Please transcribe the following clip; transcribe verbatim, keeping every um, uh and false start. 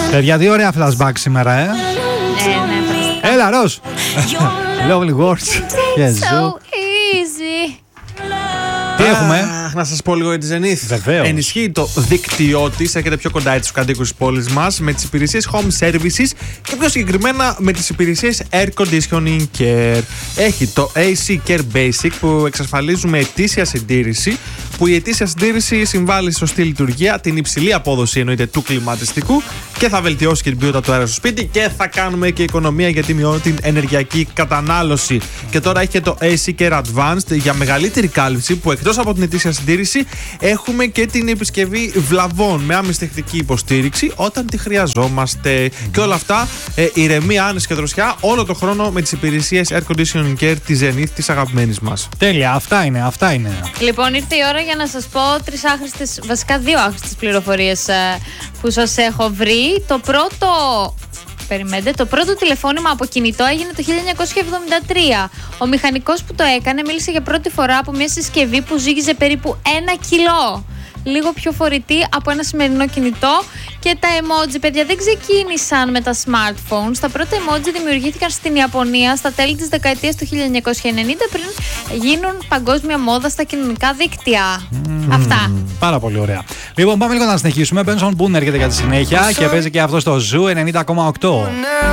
Παιδιά, τι ωραία flashback σήμερα, ε. Ναι, ναι, Έλα, Ροζ. Lovely words. It's so easy. Τι έχουμε? Αχ, να σας πω λίγο για τη Zenith. Βεβαίως. Ενισχύει το δίκτυό της, έρχεται πιο κοντά στους κατοίκους της πόλης μας με τις υπηρεσίες home services και πιο συγκεκριμένα με τις υπηρεσίες air conditioning care. Έχει το έι σι Care Basic που εξασφαλίζουμε ετήσια συντήρηση, που η ετήσια συντήρηση συμβάλλει στη σωστή λειτουργία, την υψηλή απόδοση εννοείται του κλιματιστικού και θα βελτιώσει και την ποιότητα του αέρα στο σπίτι και θα κάνουμε και οικονομία γιατί μειώνει την ενεργειακή κατανάλωση. Και τώρα έχει και το έι σι Care Advanced για μεγαλύτερη κάλυψη, που εκτός από την ετήσια συντήρηση έχουμε και την επισκευή βλαβών με άμεση τεχνική υποστήριξη όταν τη χρειαζόμαστε. Mm. Και όλα αυτά ε, ηρεμία, άνεση και δροσιά όλο το χρόνο με τις υπηρεσίες Air Conditioning Care της Zenith, της αγαπημένης μας. Τέλεια, αυτά είναι, αυτά είναι. Λοιπόν, ήρθε η ώρα για να σας πω τρεις άχρηστες, βασικά δύο άχρηστες πληροφορίες ε, που σας έχω βρει. Το πρώτο... Περιμένετε, το πρώτο τηλεφώνημα από κινητό έγινε το χίλια εννιακόσια εβδομήντα τρία. Ο μηχανικός που το έκανε μίλησε για πρώτη φορά από μια συσκευή που ζύγιζε περίπου ένα κιλό. Λίγο πιο φορητή από ένα σημερινό κινητό. Και τα emoji, παιδιά, δεν ξεκίνησαν με τα smartphones. Τα πρώτα emoji δημιουργήθηκαν στην Ιαπωνία στα τέλη της δεκαετίας του χίλια εννιακόσια ενενήντα, πριν γίνουν παγκόσμια μόδα στα κοινωνικά δίκτυα. Mm. Αυτά. Πάρα πολύ ωραία. Λοιπόν, πάμε λίγο να συνεχίσουμε. Benson Boone έρχεται για τη συνέχεια και παίζει και αυτό στο Ζου ενενήντα κόμμα οκτώ.